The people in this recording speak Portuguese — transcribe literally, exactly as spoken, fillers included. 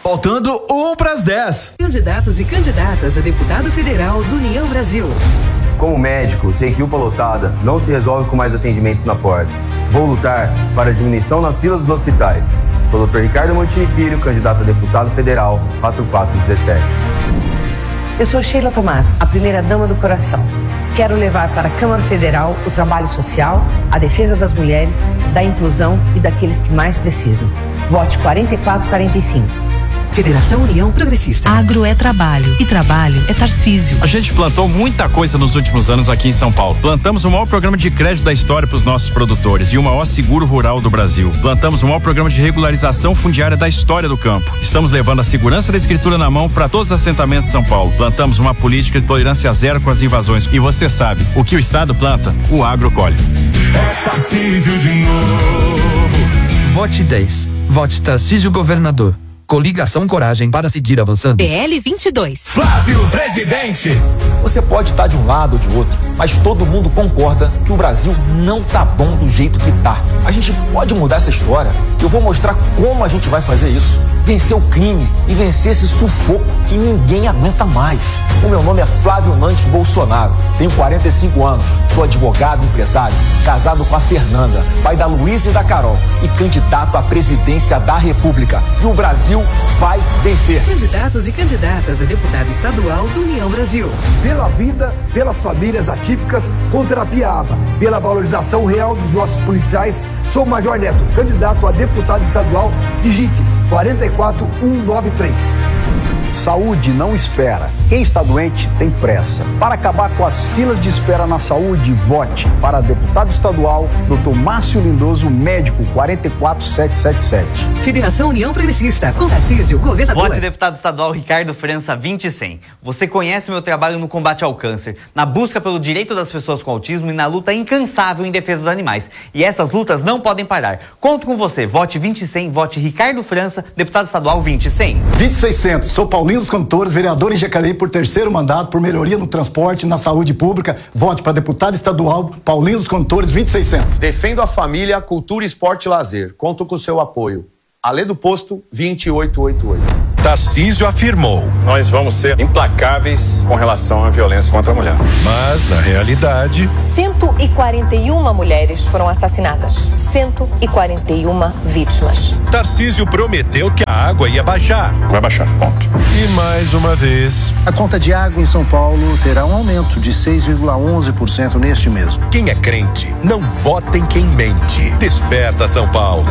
Faltando um para as dez. Candidatos e candidatas a deputado federal do União Brasil. Como médico, sei que U P A lotada não se resolve com mais atendimentos na porta. Vou lutar para a diminuição nas filas dos hospitais. Sou doutor Ricardo Montini Filho, candidato a deputado federal quatro quatro um sete. Eu sou Sheila Tomás, a primeira-dama do coração. Quero levar para a Câmara Federal o trabalho social, a defesa das mulheres, da inclusão e daqueles que mais precisam. Vote quarenta e quatro quarenta e cinco. Federação União Progressista. Agro é trabalho e trabalho é Tarcísio. A gente plantou muita coisa nos últimos anos aqui em São Paulo. Plantamos o maior programa de crédito da história para os nossos produtores e o maior seguro rural do Brasil. Plantamos o maior programa de regularização fundiária da história do campo. Estamos levando a segurança da escritura na mão para todos os assentamentos de São Paulo. Plantamos uma política de tolerância zero com as invasões. E você sabe, o que o Estado planta, o agro colhe. É Tarcísio de novo. Vote dez. Vote Tarcísio Governador. Coligação Coragem para seguir avançando. P L vinte e dois. Flávio Presidente. Você pode estar de um lado ou de outro, mas todo mundo concorda que o Brasil não tá bom do jeito que tá. A gente pode mudar essa história. Eu vou mostrar como a gente vai fazer isso. Vencer o crime e vencer esse sufoco que ninguém aguenta mais. O meu nome é Flávio Nantes Bolsonaro. Tenho quarenta e cinco anos. Sou advogado, empresário, casado com a Fernanda, pai da Luísa e da Carol e candidato à presidência da República. E o Brasil vai vencer. Candidatos e candidatas a deputado estadual do União Brasil. Pela vida, pelas famílias atípicas, com terapia A B A. Pela valorização real dos nossos policiais, sou Major Neto, candidato a deputado estadual. Digite quatro quatro um nove três. Saúde não espera. Quem está doente tem pressa. Para acabar com as filas de espera na saúde, vote para deputado estadual, doutor Márcio Lindoso, médico quatro quatro sete sete sete. Federação União Progressista, com Tarcísio, governador. Vote deputado estadual Ricardo França vinte e cem. Você conhece o meu trabalho no combate ao câncer, na busca pelo direito das pessoas com autismo e na luta incansável em defesa dos animais. E essas lutas não podem parar. Conto com você. Vote vinte e cem, vote Ricardo França, deputado estadual vinte e cem. vinte e seiscentos. Sou Paulinho dos Condutores, vereador em Jacareí por terceiro mandato, por melhoria no transporte e na saúde pública. Vote para deputado estadual Paulinho dos Condutores vinte e seiscentos. Defendo a família, cultura, esporte e lazer. Conto com o seu apoio. Alê do Posto vinte e oito oitenta e oito. Tarcísio afirmou: nós vamos ser implacáveis com relação à violência contra a mulher. Mas, na realidade, cento e quarenta e uma mulheres foram assassinadas. cento e quarenta e uma vítimas. Tarcísio prometeu que a água ia baixar. Vai baixar, ponto. E mais uma vez, a conta de água em São Paulo terá um aumento de seis vírgula onze por cento neste mês. Quem é crente, não vota em quem mente. Desperta, São Paulo.